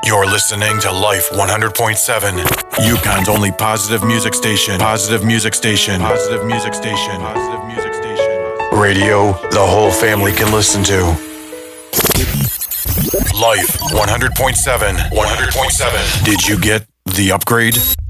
You're listening to Life 100.7, Yukon's only positive music station. Positive music station. Positive music station. Positive music station. Radio the whole family can listen to. Life 100.7. 100.7. Did you get the upgrade?